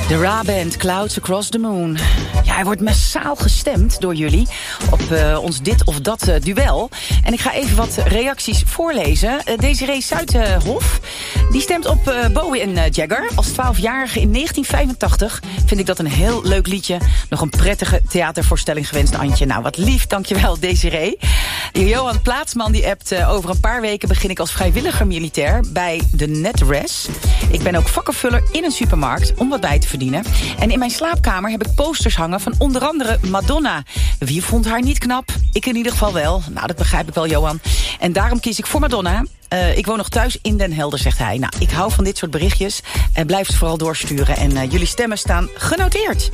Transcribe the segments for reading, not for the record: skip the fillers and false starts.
De Ra-band Clouds Across the Moon. Ja, hij wordt massaal gestemd door jullie op ons dit of dat duel. En ik ga even wat reacties voorlezen. Desiree Zuidhof, die stemt op Bowie en Jagger. Als 12-jarige in 1985 vind ik dat een heel leuk liedje. Nog een prettige theatervoorstelling gewenst, Antje. Nou, wat lief, dankjewel Desiree. Johan Plaatsman die appt, over een paar weken begin ik als vrijwilliger militair bij de NetRes. Ik ben ook vakkenvuller in een supermarkt om wat bij te verdienen. En in mijn slaapkamer heb ik posters hangen van onder andere Madonna. Wie vond haar niet knap? Ik in ieder geval wel. Nou, dat begrijp ik wel, Johan. En daarom kies ik voor Madonna. Ik woon nog thuis in Den Helder, zegt hij. Nou, ik hou van dit soort berichtjes. En blijf het vooral doorsturen. En jullie stemmen staan genoteerd.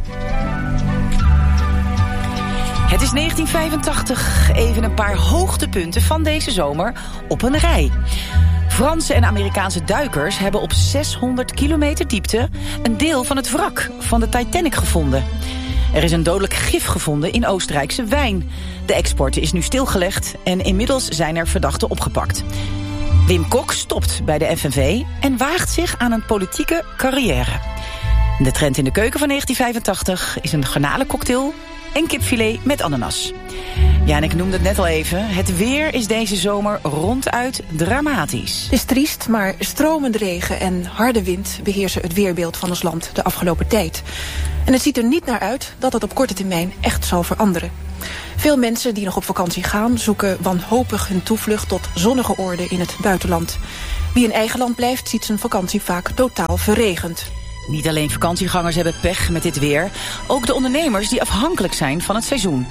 Het is 1985. Even een paar hoogtepunten van deze zomer op een rij. Franse en Amerikaanse duikers hebben op 600 kilometer diepte een deel van het wrak van de Titanic gevonden. Er is een dodelijk gif gevonden in Oostenrijkse wijn. De export is nu stilgelegd en inmiddels zijn er verdachten opgepakt. Wim Kok stopt bij de FNV en waagt zich aan een politieke carrière. De trend in de keuken van 1985 is een garnalencocktail en kipfilet met ananas. Ja, en ik noemde het net al even. Het weer is deze zomer ronduit dramatisch. Het is triest, maar stromende regen en harde wind beheersen het weerbeeld van ons land de afgelopen tijd. En het ziet er niet naar uit dat het op korte termijn echt zal veranderen. Veel mensen die nog op vakantie gaan zoeken wanhopig hun toevlucht tot zonnige oorden in het buitenland. Wie in eigen land blijft, ziet zijn vakantie vaak totaal verregend. Niet alleen vakantiegangers hebben pech met dit weer. Ook de ondernemers die afhankelijk zijn van het seizoen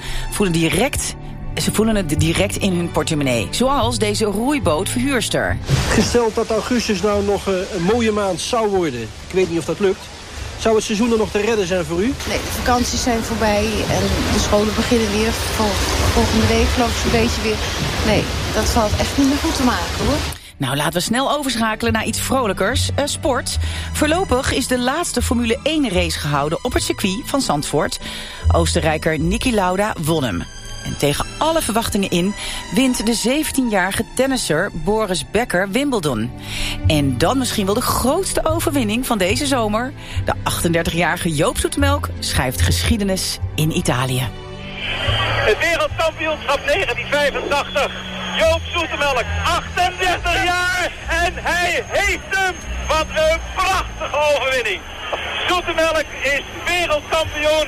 voelen het direct in hun portemonnee. Zoals deze roeibootverhuurster. Gesteld dat augustus nou nog een mooie maand zou worden. Ik weet niet of dat lukt. Zou het seizoen er nog te redden zijn voor u? Nee, de vakanties zijn voorbij en de scholen beginnen weer. Volgende week geloof ik zo'n beetje weer. Nee, dat valt echt niet meer goed te maken, hoor. Nou, laten we snel overschakelen naar iets vrolijkers. Sport. Voorlopig is de laatste Formule 1 race gehouden op het circuit van Zandvoort. Oostenrijker Niki Lauda won hem. En tegen alle verwachtingen in wint de 17-jarige tennisser Boris Becker Wimbledon. En dan misschien wel de grootste overwinning van deze zomer. De 38-jarige Joop Zoetemelk schrijft geschiedenis in Italië. Het wereldkampioenschap 1985. Joop Zoetemelk, 38 jaar en hij heeft hem. Wat een prachtige overwinning. Zoetemelk is wereldkampioen.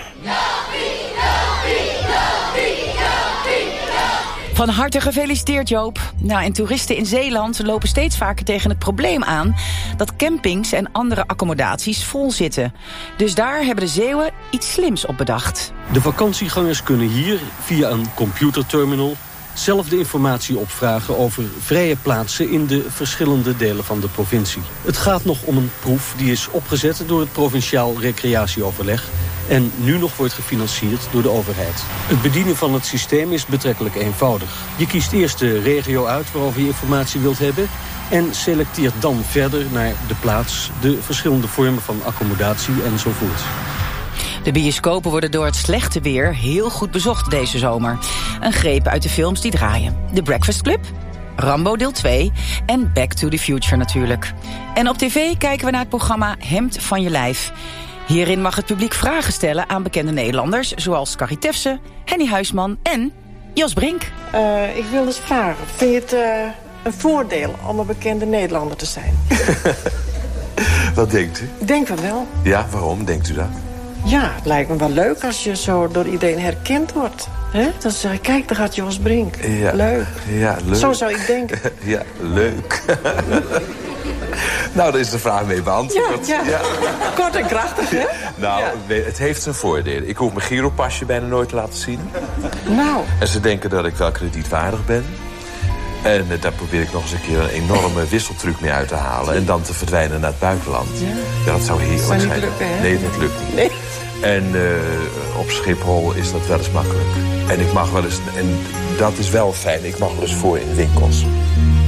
Van harte gefeliciteerd, Joop. Nou, en toeristen in Zeeland lopen steeds vaker tegen het probleem aan dat campings en andere accommodaties vol zitten. Dus daar hebben de Zeeuwen iets slims op bedacht. De vakantiegangers kunnen hier via een computerterminal zelf de informatie opvragen over vrije plaatsen in de verschillende delen van de provincie. Het gaat nog om een proef die is opgezet door het Provinciaal Recreatieoverleg en nu nog wordt gefinancierd door de overheid. Het bedienen van het systeem is betrekkelijk eenvoudig. Je kiest eerst de regio uit waarover je informatie wilt hebben en selecteert dan verder naar de plaats, de verschillende vormen van accommodatie enzovoort. De bioscopen worden door het slechte weer heel goed bezocht deze zomer. Een greep uit de films die draaien. The Breakfast Club, Rambo deel 2 en Back to the Future natuurlijk. En op tv kijken we naar het programma Hemd van je lijf. Hierin mag het publiek vragen stellen aan bekende Nederlanders, zoals Carrie Tefse, Henny Huisman en Jos Brink. Ik wil eens vragen, vind je het een voordeel om een bekende Nederlander te zijn? Wat denkt u? Ik denk wel. Ja, waarom denkt u dat? Ja, het lijkt me wel leuk als je zo door iedereen herkend wordt. He? Dan zeg ik, kijk, daar gaat Jos Brink. Ja, leuk. Ja, leuk. Zo zou ik denken. Ja, leuk. Nou, daar is de vraag mee beantwoord. Ja. Kort en krachtig, hè? Nou, het heeft zijn voordelen. Ik hoef mijn giropasje bijna nooit te laten zien. Nou. En ze denken dat ik wel kredietwaardig ben. En daar probeer ik nog eens een keer een enorme wisseltruc mee uit te halen. En dan te verdwijnen naar het buitenland. Ja, dat zou heerlijk zijn. Dat zou niet lukken, hè? Nee, dat lukt niet. Nee. En op Schiphol is dat wel eens makkelijk. En ik mag wel eens, en dat is wel fijn, ik mag wel eens voor in winkels.